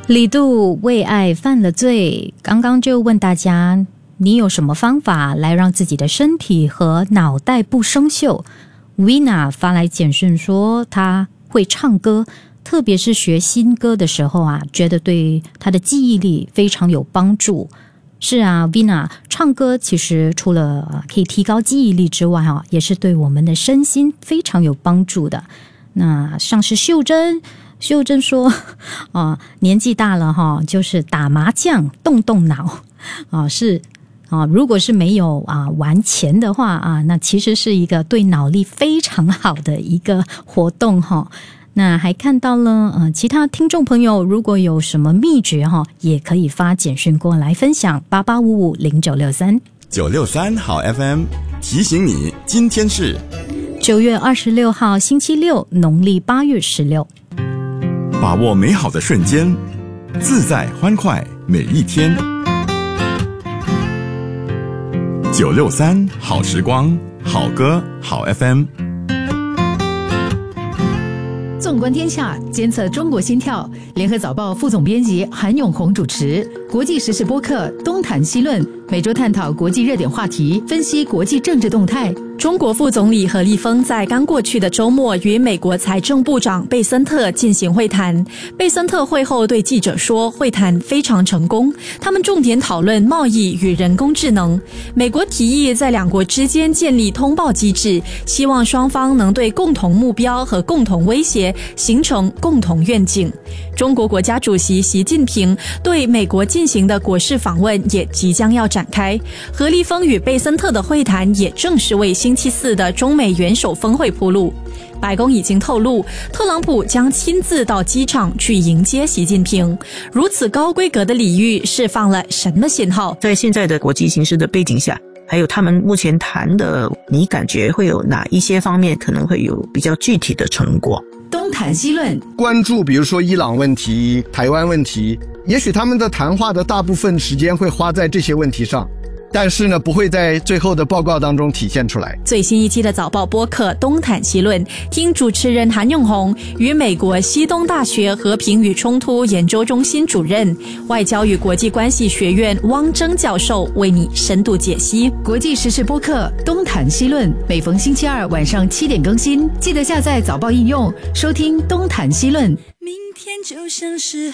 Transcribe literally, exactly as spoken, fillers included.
李杜为爱犯了罪，刚刚就问大家，你有什么方法来让自己的身体和脑袋不生锈？ Vina 发来简讯说她会唱歌，特别是学新歌的时候啊，觉得对她的记忆力非常有帮助。是啊 Vina 唱歌其实除了可以提高记忆力之外啊，也是对我们的身心非常有帮助的。那像是秀珍秀珍说啊，年纪大了哈，就是打麻将动动脑啊，是啊，如果是没有啊玩钱的话啊，那其实是一个对脑力非常好的一个活动哈。那还看到了呃，其他听众朋友如果有什么秘诀哈，也可以发简讯过来分享八八五五零九六三九六三好 F M 提醒你，今天是九月二十六号星期六，农历八月十六。 把握美好的瞬间，自在欢快每一天。九六三好时光，好歌好 F M。 纵观天下，监测中国心跳。联合早报副总编辑韩永红主持国际时事播客东谈西论，每周探讨国际热点话题，分析国际政治动态。 中国副总理何立峰在刚过去的周末与美国财政部长贝森特进行会谈。贝森特会后对记者说，会谈非常成功，他们重点讨论贸易与人工智能。美国提议在两国之间建立通报机制，希望双方能对共同目标和共同威胁形成共同愿景。中国国家主席习近平对美国进行的国事访问也即将要展开。何立峰与贝森特的会谈也正是为星期四的中美元首峰会铺路。白宫已经透露，特朗普将亲自到机场去迎接习近平。如此高规格的礼遇释放了什么信号？ 在现在的国际形势的背景下，还有他们目前谈的，你感觉会有哪一些方面可能会有比较具体的成果？ 东谈西论， 关注比如说伊朗问题、台湾问题，也许他们的谈话的大部分时间会花在这些问题上，但是呢，不会在最后的报告当中体现出来。 最新一期的早报播客东谈西论，听主持人韩永红与美国西东大学和平与冲突研究中心主任、外交与国际关系学院汪征教授为你深度解析。 国际时事播客东谈西论，每逢星期二晚上七点更新，记得下载早报应用收听东谈西论。 明天就像是